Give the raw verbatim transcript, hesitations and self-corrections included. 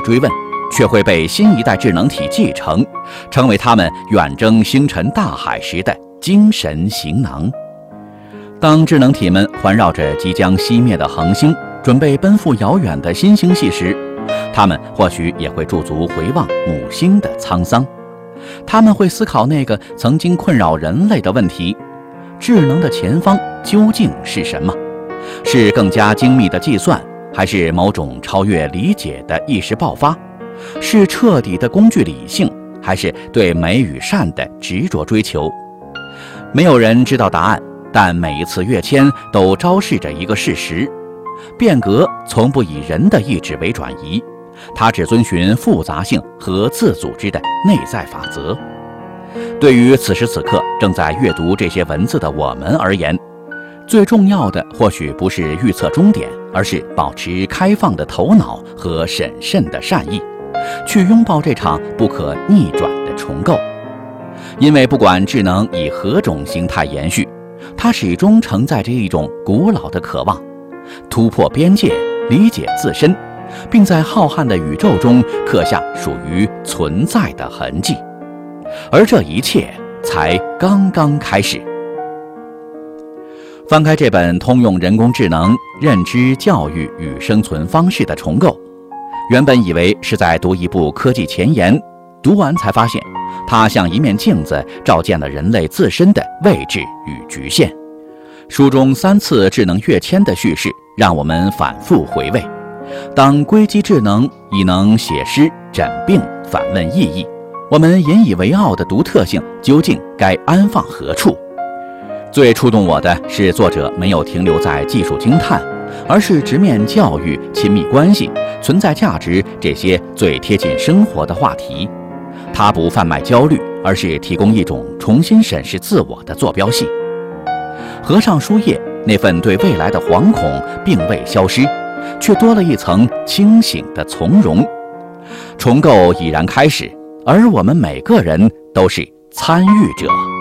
追问，却会被新一代智能体继承，成为他们远征星辰大海时的精神行囊。当智能体们环绕着即将熄灭的恒星，准备奔赴遥远的新星系时，他们或许也会驻足回望母星的沧桑。他们会思考那个曾经困扰人类的问题：智能的前方究竟是什么？是更加精密的计算，还是某种超越理解的意识爆发？是彻底的工具理性，还是对美与善的执着追求？没有人知道答案，但每一次跃迁都昭示着一个事实：变革从不以人的意志为转移，它只遵循复杂性和自组织的内在法则。对于此时此刻正在阅读这些文字的我们而言，最重要的或许不是预测终点，而是保持开放的头脑和审慎的善意，去拥抱这场不可逆转的重构。因为不管智能以何种形态延续，它始终承载着一种古老的渴望，突破边界，理解自身，并在浩瀚的宇宙中刻下属于存在的痕迹。而这一切才刚刚开始。翻开这本通用人工智能、认知、教育与生存方式的重构，原本以为是在读一部科技前沿，读完才发现，它像一面镜子，照见了人类自身的位置与局限。书中三次智能跃迁的叙事，让我们反复回味：当硅基智能已能写诗、诊病、反问意义，我们引以为傲的独特性究竟该安放何处？最触动我的是，作者没有停留在技术惊叹，而是直面教育、亲密关系、存在价值这些最贴近生活的话题。他不贩卖焦虑，而是提供一种重新审视自我的坐标系。合上书页，那份对未来的惶恐并未消失，却多了一层清醒的从容。重构已然开始，而我们每个人都是参与者。